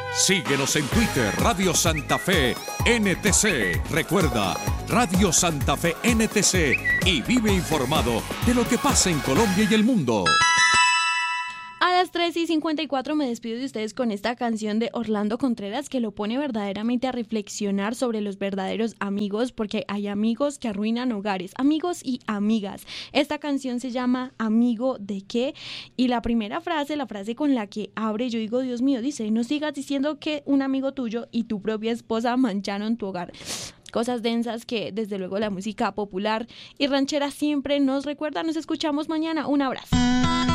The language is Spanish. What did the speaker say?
Síguenos en Twitter, Radio Santa Fe NTC. Recuerda, Radio Santa Fe NTC y vive informado de lo que pasa en Colombia y el mundo. A las 3:54 me despido de ustedes con esta canción de Orlando Contreras que lo pone verdaderamente a reflexionar sobre los verdaderos amigos, porque hay amigos que arruinan hogares, amigos y amigas. Esta canción se llama ¿Amigo de qué? Y la primera frase, la frase con la que abre, yo digo, Dios mío, dice, no sigas diciendo que un amigo tuyo y tu propia esposa mancharon tu hogar. Cosas densas que desde luego la música popular y ranchera siempre nos recuerda. Nos escuchamos mañana. Un abrazo.